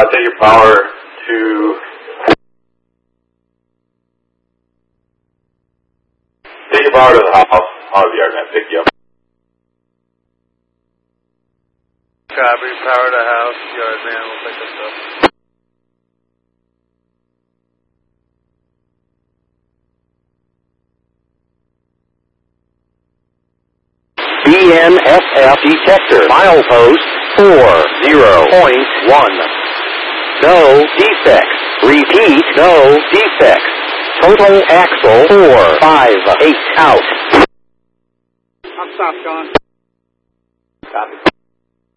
Take your power to... Take your power to the house. I'll have the yard man pick you up. Copy, power to house, yard man will pick us up. BNSF detector, milepost 40.1. No defects. Repeat, no defects. Total axle 458 out. I'm stopped, John. Copy.